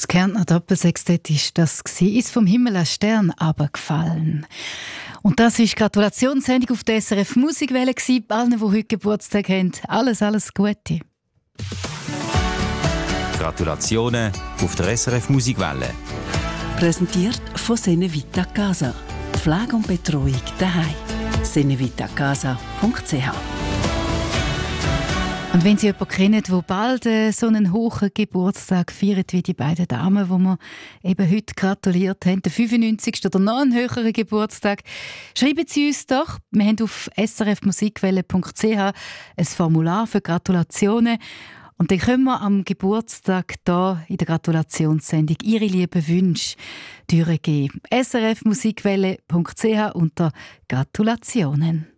Das Kärntner Doppelsextett ist das gewesen. Ist vom Himmel ein Stern runtergefallen. Und das ist die Gratulationssendung auf der SRF Musikwelle gewesen. Allen, die heute Geburtstag haben, alles Gute. Gratulationen auf der SRF Musikwelle. Präsentiert von Senevita Casa. Pflege und Betreuung daheim. senevitacasa.ch. Und wenn Sie jemanden kennen, der bald so einen hohen Geburtstag feiert wie die beiden Damen, die wir eben heute gratuliert haben, der 95. oder noch einen höheren Geburtstag, schreiben Sie uns doch. Wir haben auf srfmusikwelle.ch ein Formular für Gratulationen. Und dann können wir am Geburtstag hier in der Gratulationssendung Ihre lieben Wünsche durchgeben. srfmusikwelle.ch unter Gratulationen.